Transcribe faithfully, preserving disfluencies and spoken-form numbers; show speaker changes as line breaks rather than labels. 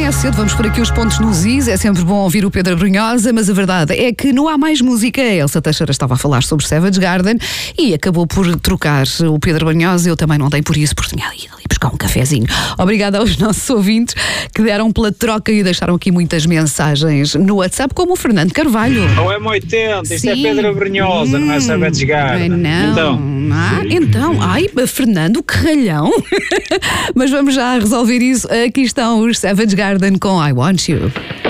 é cedo, vamos por aqui os pontos nos is. É sempre bom ouvir o Pedro Brunhosa, mas a verdade é que não há mais música. A Elsa Teixeira estava a falar sobre Savage Garden e acabou por trocar o Pedro Brunhosa. Eu também não dei por isso, porque tinha ido ali buscar um cafezinho. Obrigada aos nossos ouvintes que deram pela troca e deixaram aqui muitas mensagens no WhatsApp, como o Fernando Carvalho.
O M oitenta, isto
Sim.
é Pedro Brunhosa, hum, não é Savage Garden.
Não,
então,
ah, então, ai, Fernando, que ralhão. Mas vamos já resolver isso. Aqui estão os Savage Garden com I Want You.